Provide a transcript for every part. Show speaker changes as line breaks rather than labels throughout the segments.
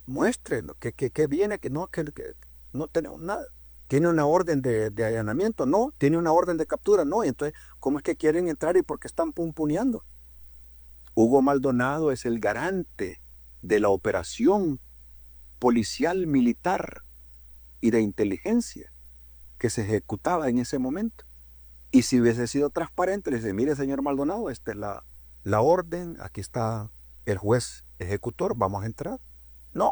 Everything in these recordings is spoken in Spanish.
muéstrelo, que viene, que no tenemos nada. Tiene una orden de allanamiento, no. Tiene una orden de captura, no. Y entonces, ¿cómo es que quieren entrar y por qué están pumpuneando? Hugo Maldonado es el garante de la operación policial, militar y de inteligencia que se ejecutaba en ese momento. Y si hubiese sido transparente, le dice, mire, señor Maldonado, esta es la orden, aquí está el juez ejecutor, vamos a entrar. No,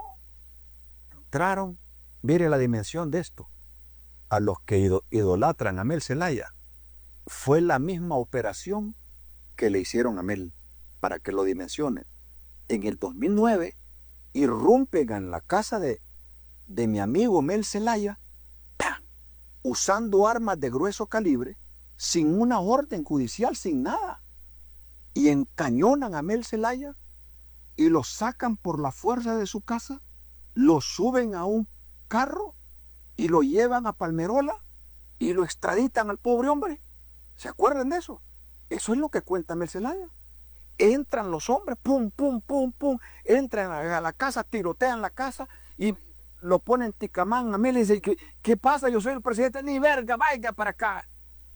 entraron. Mire la dimensión de esto. A los que idolatran a Mel Zelaya, fue la misma operación que le hicieron a Mel, para que lo dimensionen. En el 2009, irrumpen en la casa de mi amigo Mel Zelaya, ¡pam!, usando armas de grueso calibre, sin una orden judicial, sin nada. Y encañonan a Mel Zelaya y lo sacan por la fuerza de su casa, lo suben a un carro y lo llevan a Palmerola y lo extraditan al pobre hombre. ¿Se acuerdan de eso? Eso es lo que cuenta Mel Zelaya. Entran los hombres, pum, pum, pum, pum, entran a la casa, tirotean la casa y lo ponen ticamán a Mel y dice, ¿qué pasa? Yo soy el presidente, ni verga, vaya para acá.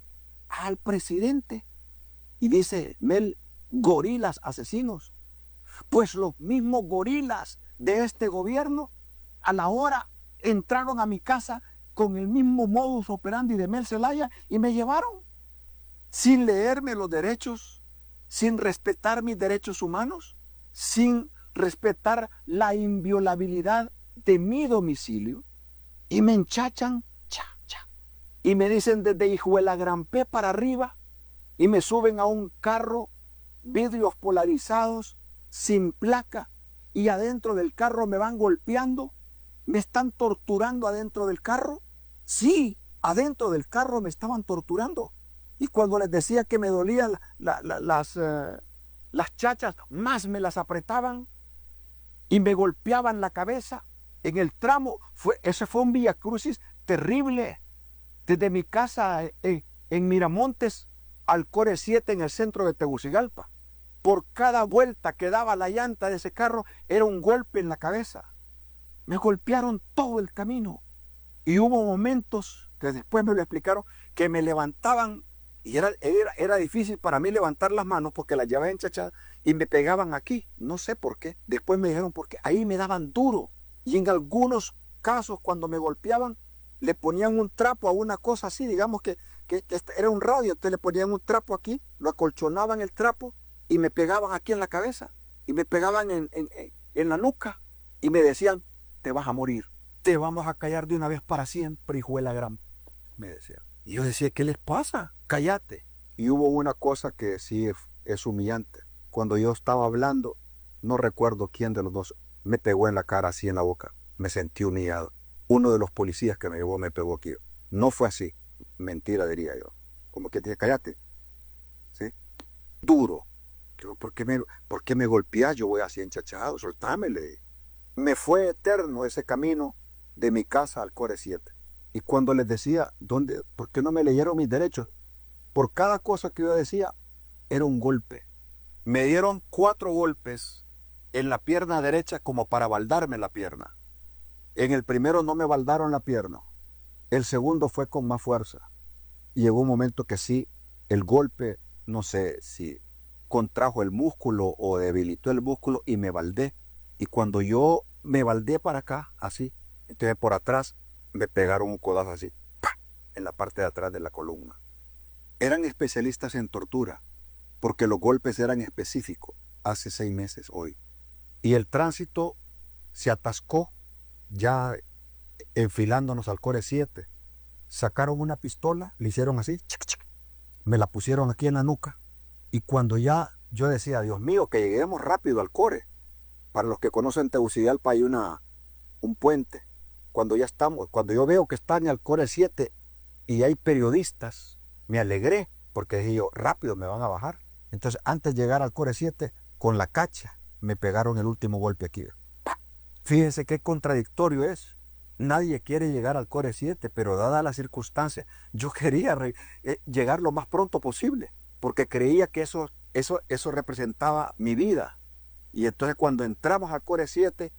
Al presidente. Y dice Mel, gorilas asesinos. Pues los mismos gorilas de este gobierno a la hora entraron a mi casa con el mismo modus operandi de Mel Zelaya y me llevaron sin leerme los derechos, sin respetar mis derechos humanos, sin respetar la inviolabilidad de mi domicilio, y me enchachan, cha, cha, y me dicen desde Hijuela Gran P para arriba, y me suben a un carro, vidrios polarizados, sin placa, y adentro del carro me van golpeando, me están torturando adentro del carro. Sí, adentro del carro me estaban torturando. Y cuando les decía que me dolían las chachas, más me las apretaban y me golpeaban la cabeza. En el tramo, ese fue un viacrucis terrible. Desde mi casa en Miramontes al Core 7 en el centro de Tegucigalpa. Por cada vuelta que daba la llanta de ese carro era un golpe en la cabeza. Me golpearon todo el camino. Y hubo momentos, que después me lo explicaron, que me levantaban y era difícil para mí levantar las manos porque las llevaba enchachadas y me pegaban aquí. No sé por qué. Después me dijeron por qué. Ahí me daban duro. Y en algunos casos, cuando me golpeaban, le ponían un trapo a una cosa así, digamos que era un radio, entonces le ponían un trapo aquí, lo acolchonaban el trapo y me pegaban aquí en la cabeza y me pegaban en la nuca y me decían, te vas a morir, te vamos a callar de una vez para siempre, hijuela gran, me decían. Y yo decía, ¿qué les pasa? Cállate. Y hubo una cosa que sí es humillante. Cuando yo estaba hablando, no recuerdo quién de los dos me pegó en la cara, así en la boca. Me sentí humillado. Uno de los policías que me llevó me pegó aquí. No fue así. Mentira, diría yo. Como que te cállate. ¿Sí? Duro. Digo, ¿por qué me golpeas? Yo voy así enchachado. Soltámele. Me fue eterno ese camino de mi casa al Core 7. Y cuando les decía, ¿por qué no me leyeron mis derechos? Por cada cosa que yo decía, era un golpe. Me dieron 4 golpes en la pierna derecha como para baldarme la pierna. En el primero no me baldaron la pierna. El segundo fue con más fuerza. Y llegó un momento que sí, el golpe, no sé si contrajo el músculo o debilitó el músculo y me baldé. Y cuando yo me baldé para acá, así, entonces por atrás me pegaron un codazo así, ¡pah!, en la parte de atrás de la columna. Eran especialistas en tortura, porque los golpes eran específicos, hace 6 meses hoy. Y el tránsito se atascó, ya enfilándonos al Core 7. Sacaron una pistola, le hicieron así, chic, chic, me la pusieron aquí en la nuca. Y cuando ya yo decía, Dios mío, que lleguemos rápido al Core. Para los que conocen Tegucigalpa hay un puente. Cuando yo veo que están al Core 7 y hay periodistas, me alegré porque dije yo, rápido me van a bajar. Entonces, antes de llegar al Core 7, con la cacha, me pegaron el último golpe aquí. Fíjese qué contradictorio es. Nadie quiere llegar al Core 7, pero dada la circunstancia, yo quería llegar lo más pronto posible, porque creía que eso representaba mi vida. Y entonces cuando entramos al Core 7,